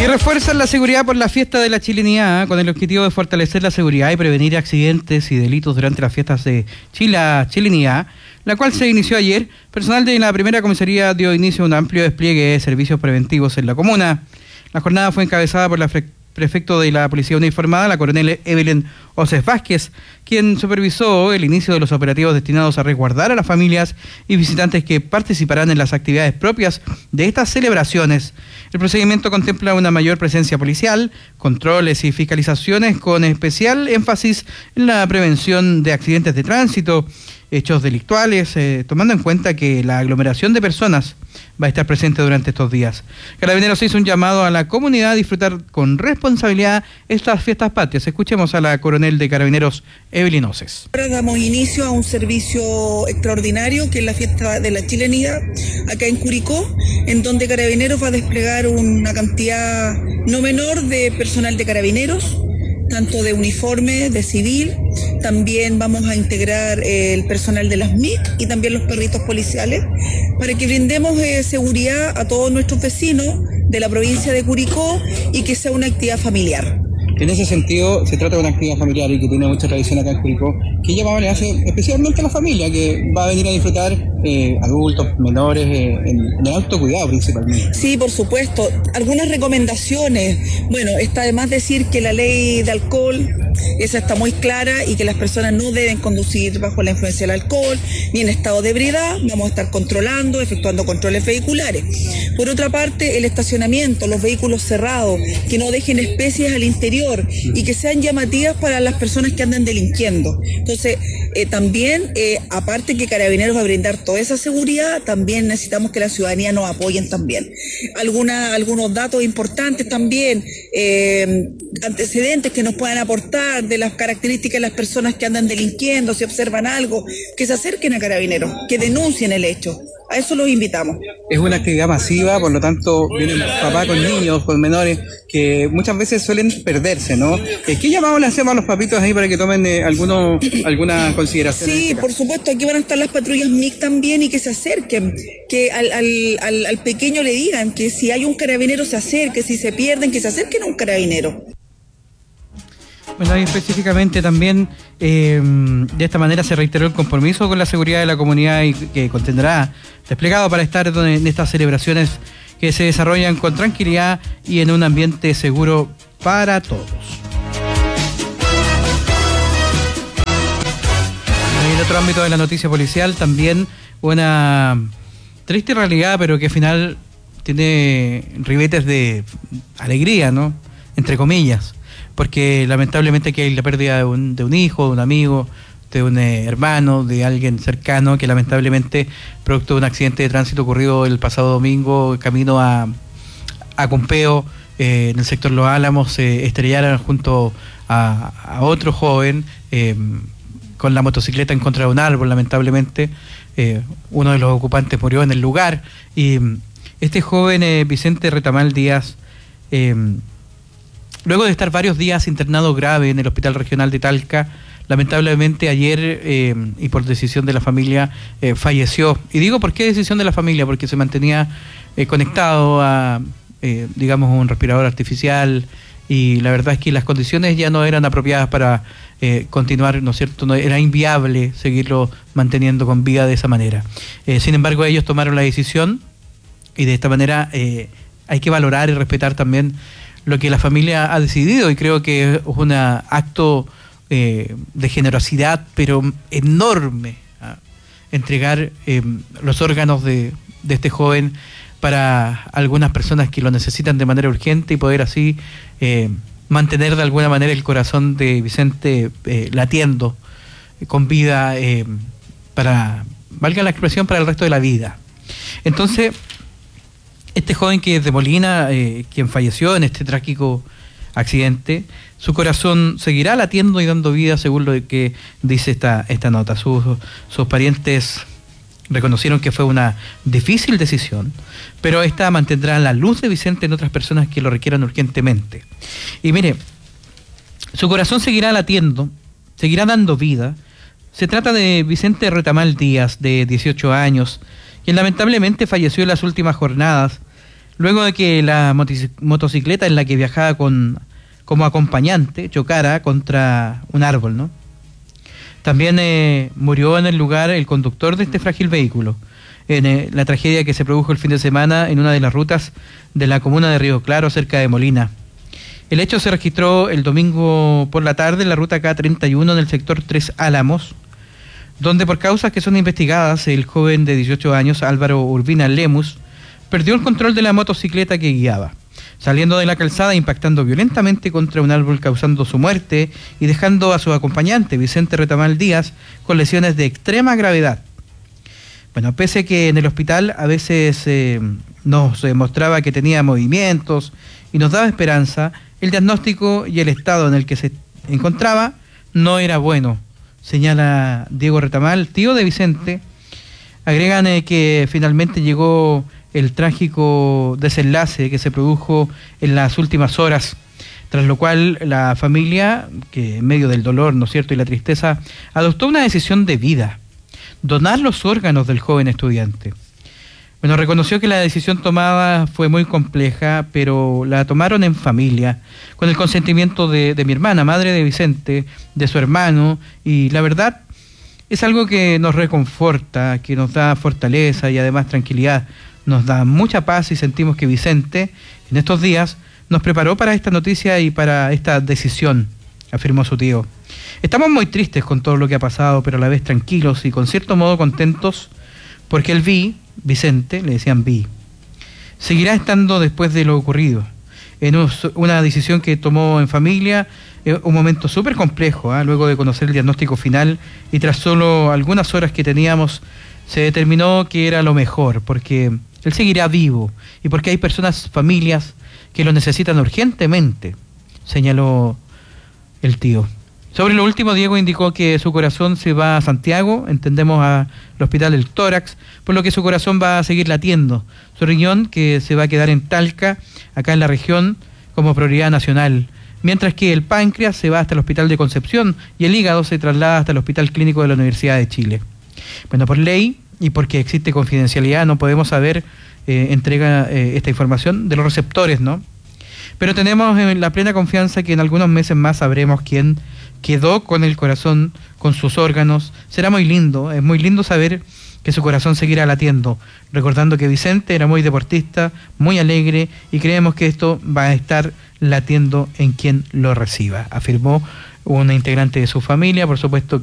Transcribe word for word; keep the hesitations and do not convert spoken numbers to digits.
Y refuerzan la seguridad por la fiesta de la chilenidad, con el objetivo de fortalecer la seguridad y prevenir accidentes y delitos durante las fiestas de Chila Chilenidad, la cual se inició ayer. Personal de la primera comisaría dio inicio a un amplio despliegue de servicios preventivos en la comuna. La jornada fue encabezada por la prefecto de la Policía Uniformada, la coronel Evelyn Oces Vázquez, quien supervisó el inicio de los operativos destinados a resguardar a las familias y visitantes que participarán en las actividades propias de estas celebraciones. El procedimiento contempla una mayor presencia policial, controles y fiscalizaciones con especial énfasis en la prevención de accidentes de tránsito, hechos delictuales, eh, tomando en cuenta que la aglomeración de personas va a estar presente durante estos días. Carabineros hizo un llamado a la comunidad a disfrutar con responsabilidad estas fiestas patrias. Escuchemos a la coronel de Carabineros, Evelyn Oces. Ahora damos inicio a un servicio extraordinario que es la fiesta de la chilenidad acá en Curicó, en donde Carabineros va a desplegar una cantidad no menor de personal de Carabineros, tanto de uniforme, de civil. También vamos a integrar eh, el personal de las M I C y también los perritos policiales para que brindemos eh, seguridad a todos nuestros vecinos de la provincia de Curicó y que sea una actividad familiar. En ese sentido, se trata de una actividad familiar y que tiene mucha tradición acá en Curicó. ¿Qué llamado le hace especialmente a la familia que va a venir a disfrutar, eh, adultos, menores, eh, en, en el autocuidado principalmente? Sí, por supuesto. Algunas recomendaciones. Bueno, está de más decir que la ley de alcohol, esa está muy clara y que las personas no deben conducir bajo la influencia del alcohol ni en estado de ebriedad. Vamos a estar controlando, efectuando controles vehiculares. Por otra parte, el estacionamiento, los vehículos cerrados, que no dejen especies al interior y que sean llamativas para las personas que andan delinquiendo. Entonces, eh, también, eh, aparte que Carabineros va a brindar toda esa seguridad, también necesitamos que la ciudadanía nos apoyen también. Alguna, algunos datos importantes también, eh, antecedentes que nos puedan aportar de las características de las personas que andan delinquiendo, si observan algo, que se acerquen a Carabineros, que denuncien el hecho. A eso los invitamos. Es una actividad masiva, por lo tanto vienen papás con niños, con menores, que muchas veces suelen perderse, ¿no? ¿Qué llamado le hacemos a los papitos ahí para que tomen eh, alguno, alguna consideración? Sí, este por supuesto, aquí van a estar las patrullas M I C también y que se acerquen, que al, al, al, al pequeño le digan que si hay un carabinero se acerque, si se pierden, que se acerquen a un carabinero. Bueno, y específicamente también eh, de esta manera se reiteró el compromiso con la seguridad de la comunidad y que contendrá desplegado para estar en estas celebraciones que se desarrollan con tranquilidad y en un ambiente seguro para todos. En otro ámbito de la noticia policial, también una triste realidad, pero que al final tiene ribetes de alegría, ¿no? Entre comillas. Porque lamentablemente que hay la pérdida de un, de un hijo, de un amigo, de un eh, hermano, de alguien cercano, que lamentablemente, producto de un accidente de tránsito ocurrido el pasado domingo, camino a, a Cumpeo, eh, en el sector Los Álamos, se eh, estrellaron junto a, a otro joven eh, con la motocicleta en contra de un árbol, lamentablemente. Eh, uno de los ocupantes murió en el lugar. Y este joven, eh, Vicente Retamal Díaz, eh, luego de estar varios días internado grave en el Hospital Regional de Talca, lamentablemente ayer, eh, y por decisión de la familia, eh, falleció. Y digo, ¿por qué decisión de la familia? Porque se mantenía eh, conectado a, eh, digamos, un respirador artificial, y la verdad es que las condiciones ya no eran apropiadas para eh, continuar, ¿no es cierto? No, era inviable seguirlo manteniendo con vida de esa manera. Eh, sin embargo, ellos tomaron la decisión, y de esta manera eh, hay que valorar y respetar también lo que la familia ha decidido, y creo que es un acto eh, de generosidad, pero enorme, ¿ah? Entregar eh, los órganos de, de este joven para algunas personas que lo necesitan de manera urgente y poder así eh, mantener de alguna manera el corazón de Vicente eh, latiendo eh, con vida eh, para, valga la expresión, para el resto de la vida. Entonces, este joven que es de Molina, eh, quien falleció en este trágico accidente, su corazón seguirá latiendo y dando vida, según lo que dice esta, esta nota. Sus, sus parientes reconocieron que fue una difícil decisión, pero esta mantendrá la luz de Vicente en otras personas que lo requieran urgentemente. Y mire, su corazón seguirá latiendo, seguirá dando vida. Se trata de Vicente Retamal Díaz, de dieciocho años, quien lamentablemente falleció en las últimas jornadas luego de que la motocicleta en la que viajaba con, como acompañante chocara contra un árbol, ¿no? También eh, murió en el lugar el conductor de este frágil vehículo, en eh, la tragedia que se produjo el fin de semana en una de las rutas de la comuna de Río Claro, cerca de Molina. El hecho se registró el domingo por la tarde en la ruta K treinta y uno en el sector Tres Álamos, donde por causas que son investigadas, el joven de dieciocho años, Álvaro Urbina Lemus, perdió el control de la motocicleta que guiaba, saliendo de la calzada, impactando violentamente contra un árbol, causando su muerte y dejando a su acompañante, Vicente Retamal Díaz, con lesiones de extrema gravedad. Bueno, pese a que en el hospital a veces eh, nos eh, mostraba que tenía movimientos y nos daba esperanza, el diagnóstico y el estado en el que se encontraba no era bueno, señala Diego Retamal, tío de Vicente. Agregan eh, que finalmente llegó el trágico desenlace que se produjo en las últimas horas, tras lo cual la familia, que en medio del dolor, ¿no es cierto?, y la tristeza, adoptó una decisión de vida: donar los órganos del joven estudiante. Bueno, reconoció que la decisión tomada fue muy compleja, pero la tomaron en familia, con el consentimiento de, de mi hermana, madre de Vicente, de su hermano, y la verdad es algo que nos reconforta, que nos da fortaleza y además tranquilidad, nos da mucha paz, y sentimos que Vicente en estos días nos preparó para esta noticia y para esta decisión, afirmó su tío. Estamos muy tristes con todo lo que ha pasado, pero a la vez tranquilos y con cierto modo contentos, porque el Vi, Vicente, le decían Vi, seguirá estando después de lo ocurrido, en una decisión que tomó en familia, un momento súper complejo, ¿eh? Luego de conocer el diagnóstico final y tras solo algunas horas que teníamos, se determinó que era lo mejor, porque él seguirá vivo y porque hay personas, familias, que lo necesitan urgentemente, señaló el tío. Sobre lo último, Diego indicó que su corazón se va a Santiago, entendemos al Hospital del Tórax, por lo que su corazón va a seguir latiendo. Su riñón, que se va a quedar en Talca, acá en la región, como prioridad nacional, mientras que el páncreas se va hasta el Hospital de Concepción y el hígado se traslada hasta el Hospital Clínico de la Universidad de Chile. Bueno, por ley y porque existe confidencialidad, no podemos saber, eh, entrega eh, esta información de los receptores, ¿no? Pero tenemos eh, la plena confianza que en algunos meses más sabremos quién quedó con el corazón, con sus órganos. Será muy lindo, es muy lindo saber que su corazón seguirá latiendo, recordando que Vicente era muy deportista, muy alegre, y creemos que esto va a estar latiendo en quien lo reciba, afirmó una integrante de su familia, por supuesto.